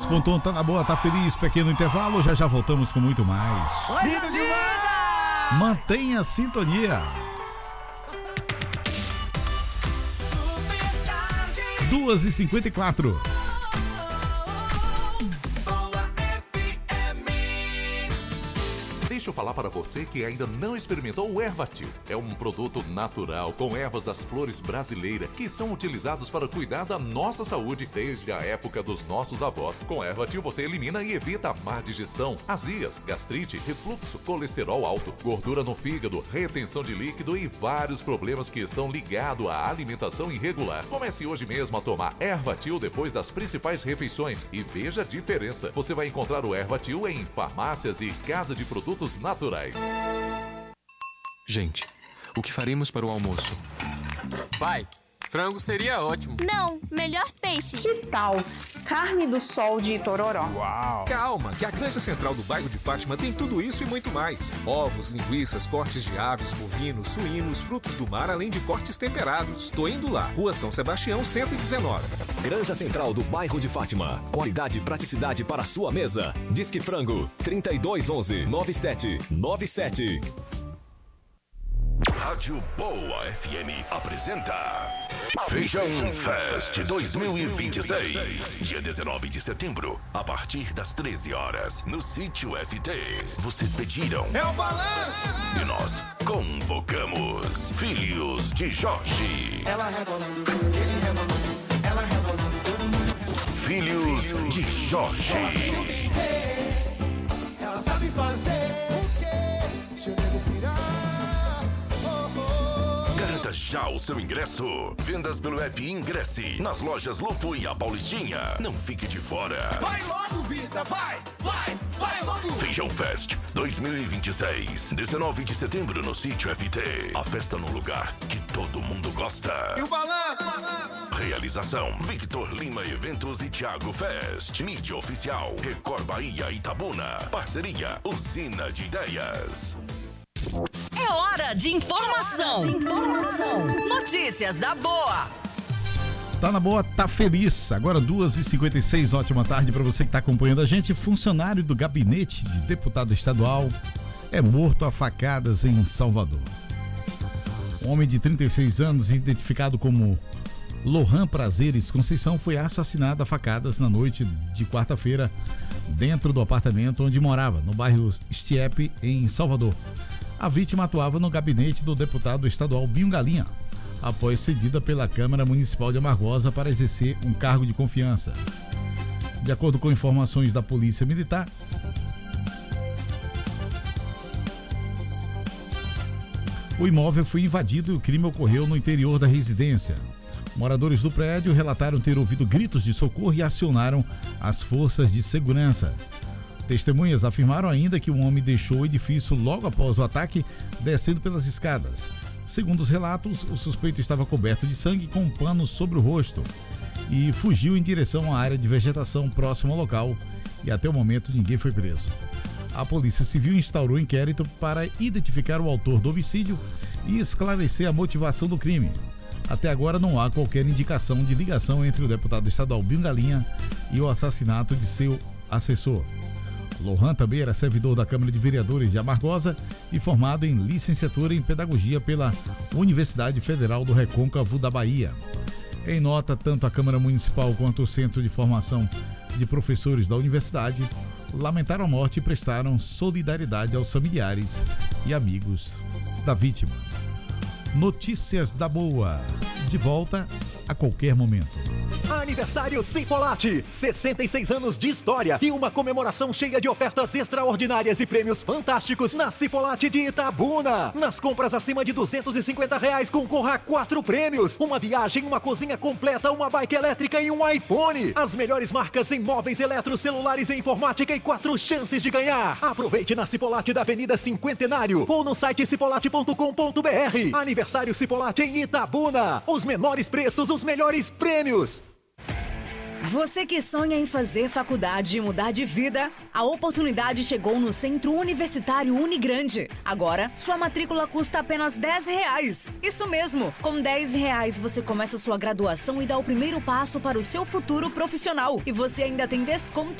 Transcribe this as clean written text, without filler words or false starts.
10:01, tá na boa, tá feliz, pequeno intervalo, já voltamos com muito mais. Lindo demais! Mantenha a sintonia. 2h54. Deixa eu falar para você que ainda não experimentou o Ervatil. É um produto natural com ervas das flores brasileiras que são utilizados para cuidar da nossa saúde desde a época dos nossos avós. Com Ervatil você elimina e evita a má digestão, azias, gastrite, refluxo, colesterol alto, gordura no fígado, retenção de líquido e vários problemas que estão ligados à alimentação irregular. Comece hoje mesmo a tomar Ervatil depois das principais refeições e veja a diferença. Você vai encontrar o Ervatil em farmácias e casa de produtos naturais. Gente, o que faremos para o almoço? Pai, frango seria ótimo. Não, melhor peixe. Que tal carne do sol de Itororó? Uau! Calma, que a Granja Central do bairro de Fátima tem tudo isso e muito mais. Ovos, linguiças, cortes de aves, bovinos, suínos, frutos do mar, além de cortes temperados. Tô indo lá. Rua São Sebastião, 119. Granja Central do bairro de Fátima. Qualidade e praticidade para a sua mesa. Disque Frango 3211-9797. Rádio Boa FM apresenta Feijão Fest 2026, dia 19 de setembro, a partir das 13 horas, no Sítio FT. Vocês pediram. É o balanço! E nós convocamos Filhos de Jorge. Ela rebolando, ele rebolando, ela rebolando, todo mundo. Filhos de Jorge. Ela sabe fazer o quê? Se eu devo pirar. Garanta já o seu ingresso. Vendas pelo app Ingresse, nas lojas Lupo e a Paulistinha. Não fique de fora. Vai logo, vida, vai logo. Feijão Fest 2026, 19 de setembro no Sítio FT. A festa no lugar que todo mundo gosta. E o balanço? Realização: Victor Lima Eventos e Thiago Fest. Mídia oficial: Record Bahia Itabuna. Parceria: Usina de Ideias. É hora de informação. Notícias da boa. Tá na boa, tá feliz. Agora 2h56, ótima tarde para você que tá acompanhando a gente. Funcionário do gabinete de deputado estadual é morto a facadas em Salvador. Um homem de 36 anos, identificado como Lohan Prazeres Conceição, foi assassinado a facadas na noite de quarta-feira dentro do apartamento onde morava, no bairro Estiepe, em Salvador. A vítima atuava no gabinete do deputado estadual Binho Galinha, após cedida pela Câmara Municipal de Amargosa para exercer um cargo de confiança. De acordo com informações da Polícia Militar, o imóvel foi invadido e o crime ocorreu no interior da residência. Moradores do prédio relataram ter ouvido gritos de socorro e acionaram as forças de segurança. Testemunhas afirmaram ainda que o homem deixou o edifício logo após o ataque, descendo pelas escadas. Segundo os relatos, o suspeito estava coberto de sangue com um pano sobre o rosto e fugiu em direção à área de vegetação próxima ao local, e até o momento ninguém foi preso. A Polícia Civil instaurou inquérito para identificar o autor do homicídio e esclarecer a motivação do crime. Até agora não há qualquer indicação de ligação entre o deputado estadual Binho Galinha e o assassinato de seu assessor. Lohan também era servidor da Câmara de Vereadores de Amargosa e formado em licenciatura em Pedagogia pela Universidade Federal do Recôncavo da Bahia. Em nota, tanto a Câmara Municipal quanto o Centro de Formação de Professores da Universidade lamentaram a morte e prestaram solidariedade aos familiares e amigos da vítima. Notícias da boa, de volta a qualquer momento. Aniversário Cipolate, 66 anos de história e uma comemoração cheia de ofertas extraordinárias e prêmios fantásticos na Cipolate de Itabuna. Nas compras acima de R$250 concorra a 4 prêmios, uma viagem, uma cozinha completa, uma bike elétrica e um iPhone. As melhores marcas em móveis, eletros, celulares e informática e 4 chances de ganhar. Aproveite na Cipolate da Avenida Cinquentenário ou no site cipolate.com.br. Aniversário Cipolate em Itabuna. Os menores preços, os melhores prêmios. Você que sonha em fazer faculdade e mudar de vida, a oportunidade chegou no Centro Universitário Unigrande. Agora, sua matrícula custa apenas R$10. Isso mesmo, com R$10 você começa sua graduação e dá o primeiro passo para o seu futuro profissional. E você ainda tem desconto